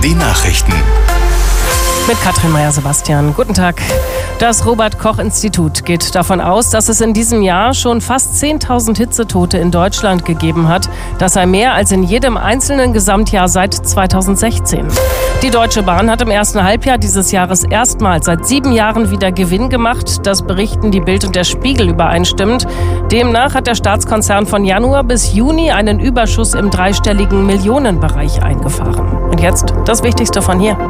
Die Nachrichten. Mit Katrin Meyer-Sebastian. Guten Tag. Das Robert-Koch-Institut geht davon aus, dass es in diesem Jahr schon fast 10.000 Hitzetote in Deutschland gegeben hat. Das sei mehr als in jedem einzelnen Gesamtjahr seit 2016. Die Deutsche Bahn hat im ersten Halbjahr dieses Jahres erstmals seit 7 Jahren wieder Gewinn gemacht. Das berichten die Bild und der Spiegel übereinstimmend. Demnach hat der Staatskonzern von Januar bis Juni einen Überschuss im dreistelligen Millionenbereich eingefahren. Und jetzt das Wichtigste von hier.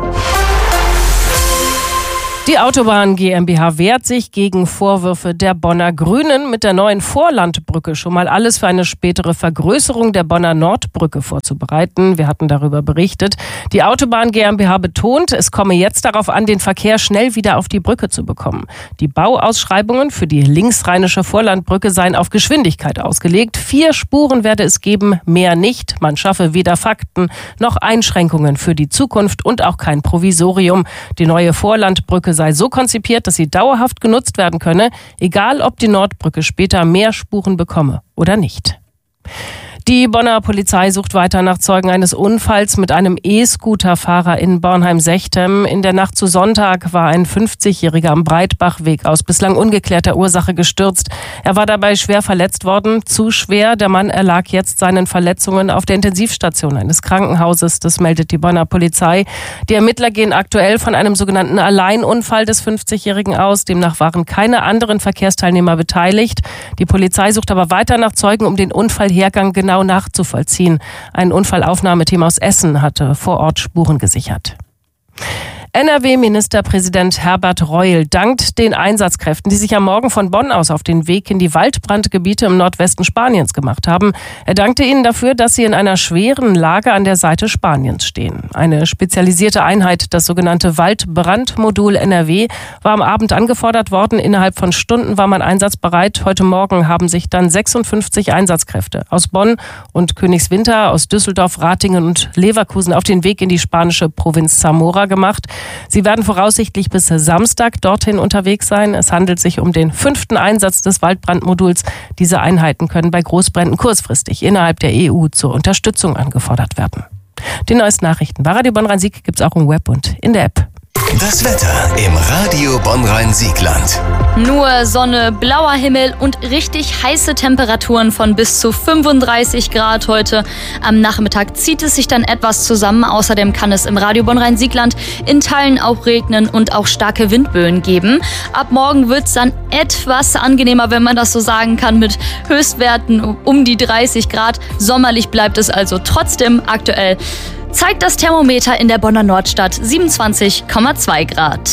Die Autobahn GmbH wehrt sich gegen Vorwürfe der Bonner Grünen, mit der neuen Vorlandbrücke schon mal alles für eine spätere Vergrößerung der Bonner Nordbrücke vorzubereiten. Wir hatten darüber berichtet. Die Autobahn GmbH betont, es komme jetzt darauf an, den Verkehr schnell wieder auf die Brücke zu bekommen. Die Bauausschreibungen für die linksrheinische Vorlandbrücke seien auf Geschwindigkeit ausgelegt. 4 Spuren werde es geben, mehr nicht. Man schaffe weder Fakten noch Einschränkungen für die Zukunft und auch kein Provisorium. Die neue Vorlandbrücke sei so konzipiert, dass sie dauerhaft genutzt werden könne, egal ob die Nordbrücke später mehr Spuren bekomme oder nicht. Die Bonner Polizei sucht weiter nach Zeugen eines Unfalls mit einem E-Scooter-Fahrer in Bornheim-Sechtem. In der Nacht zu Sonntag war ein 50-Jähriger am Breitbachweg aus bislang ungeklärter Ursache gestürzt. Er war dabei schwer verletzt worden, zu schwer. Der Mann erlag jetzt seinen Verletzungen auf der Intensivstation eines Krankenhauses. Das meldet die Bonner Polizei. Die Ermittler gehen aktuell von einem sogenannten Alleinunfall des 50-Jährigen aus. Demnach waren keine anderen Verkehrsteilnehmer beteiligt. Die Polizei sucht aber weiter nach Zeugen, um den Unfallhergang genau nachzuvollziehen. Ein Unfallaufnahmeteam aus Essen hatte vor Ort Spuren gesichert. NRW-Ministerpräsident Herbert Reul dankt den Einsatzkräften, die sich am Morgen von Bonn aus auf den Weg in die Waldbrandgebiete im Nordwesten Spaniens gemacht haben. Er dankte ihnen dafür, dass sie in einer schweren Lage an der Seite Spaniens stehen. Eine spezialisierte Einheit, das sogenannte Waldbrandmodul NRW, war am Abend angefordert worden. Innerhalb von Stunden war man einsatzbereit. Heute Morgen haben sich dann 56 Einsatzkräfte aus Bonn und Königswinter, aus Düsseldorf, Ratingen und Leverkusen auf den Weg in die spanische Provinz Zamora gemacht. Sie werden voraussichtlich bis Samstag dorthin unterwegs sein. Es handelt sich um den 5. Einsatz des Waldbrandmoduls. Diese Einheiten können bei Großbränden kurzfristig innerhalb der EU zur Unterstützung angefordert werden. Die neuesten Nachrichten bei Radio Bonn-Rhein-Sieg gibt es auch im Web und in der App. Das Wetter im Radio Bonn-Rhein-Siegland. Nur Sonne, blauer Himmel und richtig heiße Temperaturen von bis zu 35 Grad heute. Am Nachmittag zieht es sich dann etwas zusammen. Außerdem kann es im Radio Bonn-Rhein-Siegland in Teilen auch regnen und auch starke Windböen geben. Ab morgen wird es dann etwas angenehmer, wenn man das so sagen kann, mit Höchstwerten um die 30 Grad. Sommerlich bleibt es also trotzdem aktuell. Zeigt das Thermometer in der Bonner Nordstadt 27,2 Grad.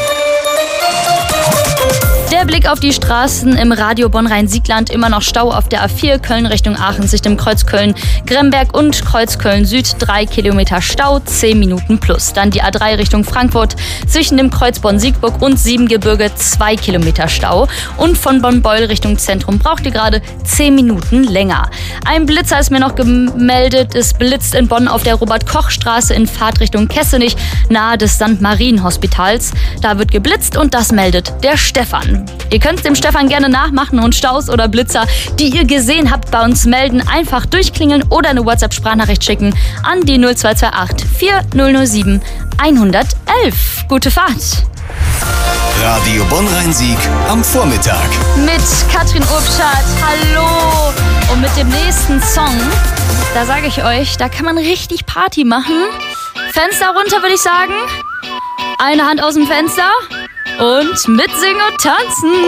Der Blick auf die Straßen im Radio Bonn-Rhein-Siegland, immer noch Stau auf der A4 Köln Richtung Aachen, sich dem Kreuz Köln-Gremberg und Kreuz Köln-Süd, 3 Kilometer Stau, 10 Minuten plus. Dann die A3 Richtung Frankfurt, zwischen dem Kreuz Bonn-Siegburg und Siebengebirge, 2 Kilometer Stau. Und von Bonn-Beul Richtung Zentrum braucht ihr gerade 10 Minuten länger. Ein Blitzer ist mir noch gemeldet, es blitzt in Bonn auf der Robert-Koch-Straße in Fahrtrichtung Kessenich, nahe des St. Marien-Hospitals. Da wird geblitzt und das meldet der Stefan. Ihr könnt dem Stefan gerne nachmachen und Staus oder Blitzer, die ihr gesehen habt, bei uns melden. Einfach durchklingeln oder eine WhatsApp-Sprachnachricht schicken an die 0228 4007 111. Gute Fahrt! Radio Bonn-Rhein-Sieg am Vormittag. Mit Katrin Obschat, hallo! Und mit dem nächsten Song, da sage ich euch, da kann man richtig Party machen. Fenster runter, würde ich sagen. Eine Hand aus dem Fenster. Und mitsingen und tanzen.